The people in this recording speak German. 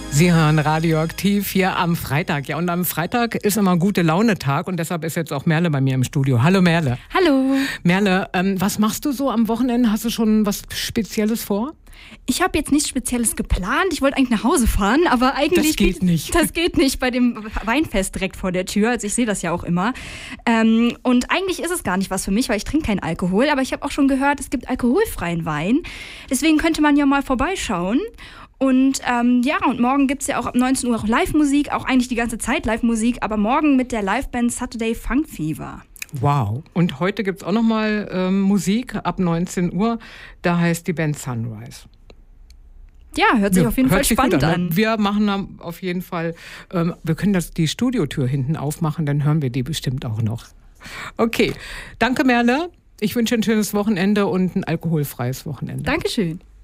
Sie hören Radioaktiv hier am Freitag. Ja, und am Freitag ist immer gute Laune-Tag und deshalb ist jetzt auch Merle bei mir im Studio. Hallo Merle. Hallo. Merle, was machst du so am Wochenende? Hast du schon was Spezielles vor? Ich habe jetzt nichts Spezielles geplant. Ich wollte eigentlich nach Hause fahren, aber eigentlich... Das geht nicht. Das geht nicht bei dem Weinfest direkt vor der Tür. Also ich sehe das ja auch immer. Und eigentlich ist es gar nicht was für mich, weil ich trinke keinen Alkohol. Aber ich habe auch schon gehört, es gibt alkoholfreien Wein. Deswegen könnte man ja mal vorbeischauen. Und und morgen gibt es ja auch ab 19 Uhr auch Live-Musik, auch eigentlich die ganze Zeit Live-Musik, aber morgen mit der Liveband Saturday Funk Fever. Wow. Und heute gibt es auch nochmal Musik ab 19 Uhr, da heißt die Band Sunrise. Ja, hört sich auf jeden Fall spannend an. Wir machen dann auf jeden Fall, wir können die Studiotür hinten aufmachen, dann hören wir die bestimmt auch noch. Okay, danke Merle. Ich wünsche ein schönes Wochenende und ein alkoholfreies Wochenende. Dankeschön.